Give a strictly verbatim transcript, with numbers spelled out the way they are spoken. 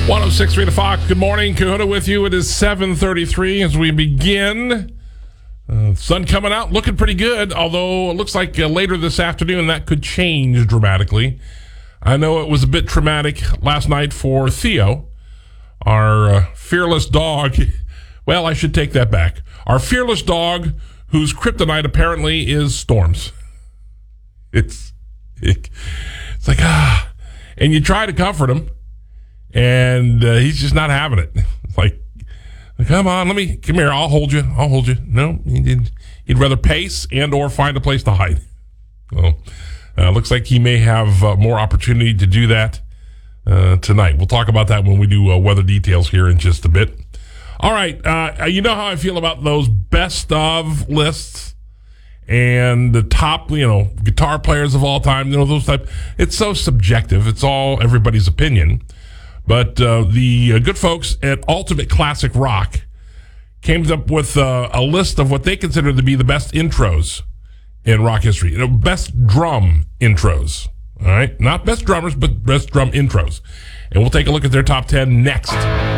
one oh six point three The Fox. Good morning. Kahuna with you. It is seven thirty-three as we begin. Uh, sun coming out, looking pretty good, although it looks like uh, later this afternoon that could change dramatically. I know it was a bit traumatic last night for Theo, our uh, fearless dog. Well, I should take that back. Our fearless dog, whose kryptonite apparently is storms. It's it, it's like, ah. And you try to comfort him, and uh, he's just not having it. It's like, come on, let me, come here, I'll hold you, I'll hold you. No, he'd, he'd rather pace and or find a place to hide. Well, uh, looks like he may have uh, more opportunity to do that uh, tonight. We'll talk about that when we do uh, weather details here in just a bit. All right, uh, you know how I feel about those best of lists and the top, you know, guitar players of all time, you know, those type. It's so subjective. It's all everybody's opinion. But uh, the uh, good folks at Ultimate Classic Rock came up with uh, a list of what they consider to be the best intros in rock history. You know, best drum intros. All right? Not best drummers, but best drum intros. And we'll take a look at their top ten next.